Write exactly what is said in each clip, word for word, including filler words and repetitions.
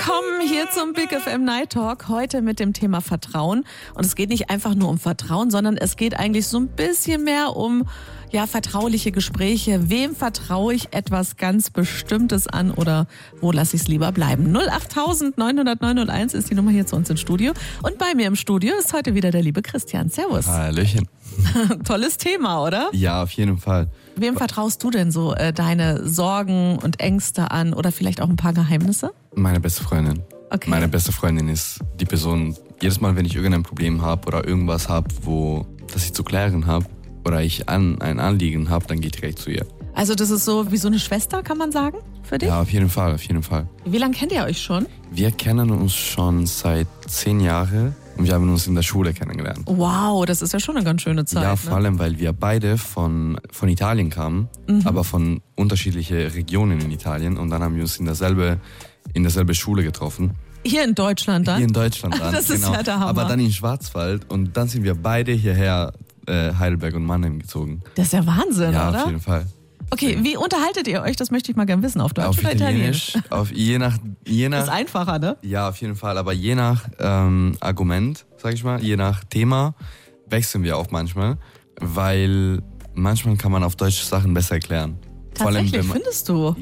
willkommen hier zum Big F M Night Talk. Heute mit dem Thema Vertrauen. Und es geht nicht einfach nur um Vertrauen, sondern es geht eigentlich so ein bisschen mehr um ja, vertrauliche Gespräche. Wem vertraue ich etwas ganz Bestimmtes an oder wo lasse ich es lieber bleiben? null acht neun null neun null eins ist die Nummer hier zu uns ins Studio. Und bei mir im Studio ist heute wieder der liebe Christian. Servus. Hallöchen. Tolles Thema, oder? Ja, auf jeden Fall. Wem vertraust du denn so äh, deine Sorgen und Ängste an oder vielleicht auch ein paar Geheimnisse? Meine beste Freundin. Okay. Meine beste Freundin ist die Person, jedes Mal, wenn ich irgendein Problem habe oder irgendwas habe, wo das ich zu klären habe oder ich an, ein Anliegen habe, dann gehe ich direkt zu ihr. Also das ist so wie so eine Schwester, kann man sagen, für dich? Ja, auf jeden Fall, auf jeden Fall. Wie lange kennt ihr euch schon? Wir kennen uns schon seit zehn Jahren und wir haben uns in der Schule kennengelernt. Wow, das ist ja schon eine ganz schöne Zeit. Ja, ne? vor allem, weil wir beide von, von Italien kamen, mhm. aber von unterschiedlichen Regionen in Italien und dann haben wir uns in derselbe, in derselbe Schule getroffen. Hier in Deutschland dann? Hier in Deutschland dann, das ist genau. Ja der Hammer. Aber dann in Schwarzwald und dann sind wir beide hierher, äh, Heidelberg und Mannheim gezogen. Das ist ja Wahnsinn, ja, oder? Ja, auf jeden Fall. Okay, wie unterhaltet ihr euch? Das möchte ich mal gerne wissen. Auf Deutsch auf oder Italienisch? Italienisch? Auf, je nach, je nach, ist einfacher, ne? Ja, auf jeden Fall. Aber je nach ähm, Argument, sag ich mal, je nach Thema wechseln wir auch manchmal, weil manchmal kann man auf Deutsch Sachen besser erklären. Tatsächlich, Vor allem, man, findest du?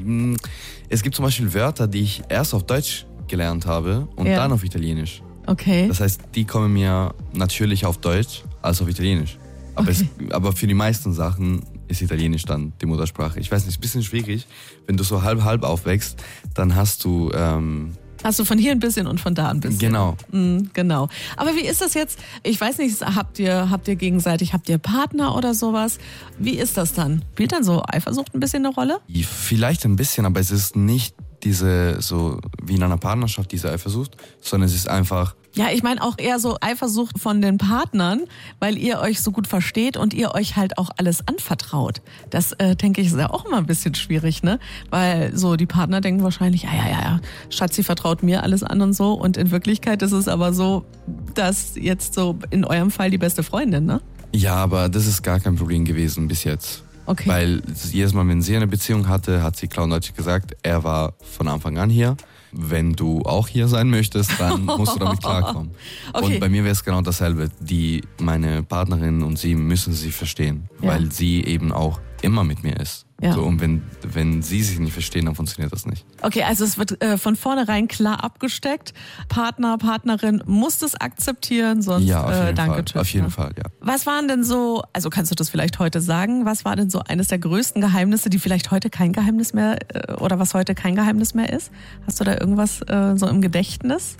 Es gibt zum Beispiel Wörter, die ich erst auf Deutsch gelernt habe und ja. dann auf Italienisch. Okay. Das heißt, die kommen mir natürlich auf Deutsch als auf Italienisch. Aber, okay. es, aber für die meisten Sachen ist Italienisch dann die Muttersprache. Ich weiß nicht, ist ein bisschen schwierig. Wenn du so halb-halb aufwächst, dann hast du... Ähm, Hast du von hier ein bisschen und von da ein bisschen. Genau. Mhm, genau. Aber wie ist das jetzt? Ich weiß nicht, habt ihr, habt ihr gegenseitig, habt ihr Partner oder sowas? Wie ist das dann? Spielt dann so Eifersucht ein bisschen eine Rolle? Vielleicht ein bisschen, aber es ist nicht diese, so wie in einer Partnerschaft, diese Eifersucht, sondern es ist einfach... Ja, ich meine auch eher so Eifersucht von den Partnern, weil ihr euch so gut versteht und ihr euch halt auch alles anvertraut. Das, äh, denke ich, ist ja auch immer ein bisschen schwierig, ne? Weil so die Partner denken wahrscheinlich, ja, ja, ja, ja, Schatzi vertraut mir alles an und so. Und in Wirklichkeit ist es aber so, dass jetzt so in eurem Fall die beste Freundin, ne? Ja, aber das ist gar kein Problem gewesen bis jetzt. Okay. Weil jedes Mal, wenn sie eine Beziehung hatte, hat sie klar und deutlich gesagt, er war von Anfang an hier. Wenn du auch hier sein möchtest, dann musst du damit klarkommen. Okay. Und bei mir wäre es genau dasselbe. Die, meine Partnerin und sie müssen sich verstehen, ja. weil sie eben auch immer mit mir ist. Ja. So, und wenn, wenn sie sich nicht verstehen, dann funktioniert das nicht. Okay, also es wird äh, von vornherein klar abgesteckt. Partner, Partnerin muss das akzeptieren, sonst ja, auf jeden äh, danke, Fall. tschüss. Auf jeden ne? Fall, ja. Was waren denn so, also kannst du das vielleicht heute sagen, was war denn so eines der größten Geheimnisse, die vielleicht heute kein Geheimnis mehr, äh, oder was heute kein Geheimnis mehr ist? Hast du da irgendwas äh, so im Gedächtnis?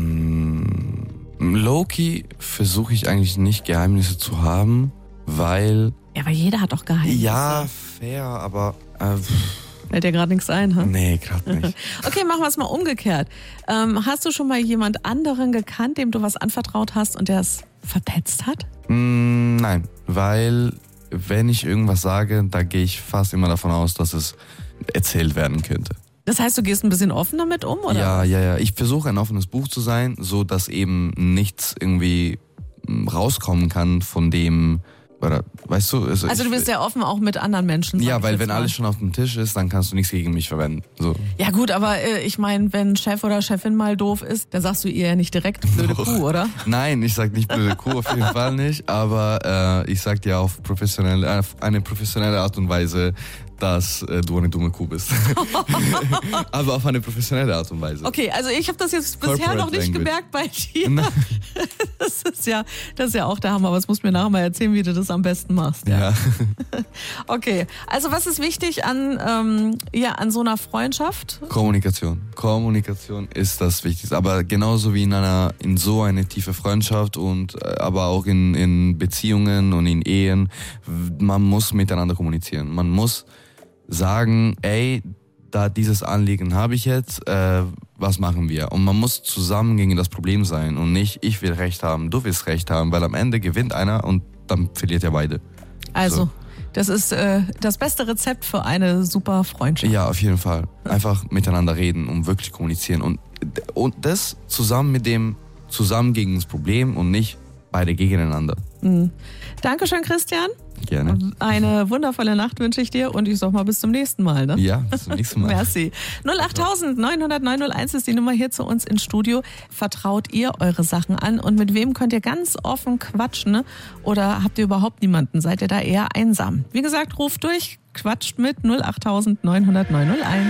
Mm, Low-key versuche ich eigentlich nicht Geheimnisse zu haben, weil... Ja, aber jeder hat doch Geheimnisse. Ja, fair, aber... Äh, Fällt dir gerade nichts ein, ha? Nee, gerade nicht. Okay, machen wir es mal umgekehrt. Ähm, hast du schon mal jemand anderen gekannt, dem du was anvertraut hast und der es verpetzt hat? Mm, nein, weil wenn ich irgendwas sage, da gehe ich fast immer davon aus, dass es erzählt werden könnte. Das heißt, du gehst ein bisschen offen damit um, oder? Ja, ja, ja. Ich versuche ein offenes Buch zu sein, so dass eben nichts irgendwie rauskommen kann von dem... Oder, weißt du, also, also du bist sehr offen auch mit anderen Menschen. Ja, weil wenn mal. alles schon auf dem Tisch ist, dann kannst du nichts gegen mich verwenden. So. Ja gut, aber äh, ich meine, wenn Chef oder Chefin mal doof ist, dann sagst du ihr ja nicht direkt blöde Kuh, oder? Nein, ich sag nicht blöde Kuh, auf jeden Fall nicht. Aber äh, ich sag dir auf professionelle, auf eine professionelle Art und Weise, dass äh, du eine dumme Kuh bist. Aber auf eine professionelle Art und Weise. Okay, also ich habe das jetzt bisher Corporate noch nicht Language. gemerkt bei dir. Das ist ja, das ist ja auch der Hammer, aber es musst du mir nachher mal erzählen, wie du das am besten machst. Ja. Ja. Okay, also was ist wichtig an, ähm, ja, an so einer Freundschaft? Kommunikation. Kommunikation ist das Wichtigste. Aber genauso wie in einer, in so eine tiefe Freundschaft und äh, aber auch in, in Beziehungen und in Ehen, man muss miteinander kommunizieren. Man muss sagen, ey, da dieses Anliegen habe ich jetzt, äh, was machen wir? Und man muss zusammen gegen das Problem sein und nicht, ich will Recht haben, du willst Recht haben, weil am Ende gewinnt einer und dann verliert ja beide. Also, so. Das ist äh, das beste Rezept für eine super Freundschaft. Ja, auf jeden Fall. Einfach miteinander reden und wirklich kommunizieren und, und das zusammen mit dem, zusammen gegen das Problem und nicht beide gegeneinander. Mhm. Dankeschön, Christian. Gerne. Eine wundervolle Nacht wünsche ich dir und ich sag mal bis zum nächsten Mal. Ne? Ja, bis zum nächsten Mal. Merci. null acht neun null null neun null eins ist die Nummer hier zu uns ins Studio. Vertraut ihr eure Sachen an und mit wem könnt ihr ganz offen quatschen? Ne? Oder habt ihr überhaupt niemanden? Seid ihr da eher einsam? Wie gesagt, ruft durch, quatscht mit null acht neun null null neun null eins.